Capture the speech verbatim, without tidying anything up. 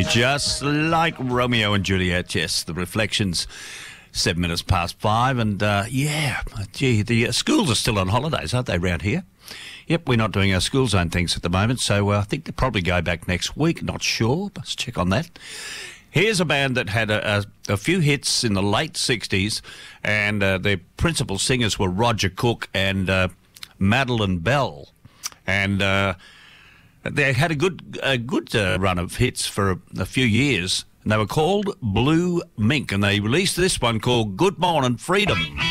You're just like Romeo and Juliet. Yes, the Reflections. Seven minutes past five, and uh, yeah, gee, the uh, schools are still on holidays, aren't they, around here? Yep, we're not doing our school zone things at the moment, so uh, I think they'll probably go back next week. Not sure, let's check on that. Here's a band that had a, a, a few hits in the late sixties, and uh, their principal singers were Roger Cook and uh, Madeline Bell, and uh, they had a good a good uh, run of hits for a, a few years. And they were called Blue Mink, and they released this one called Good Morning Freedom.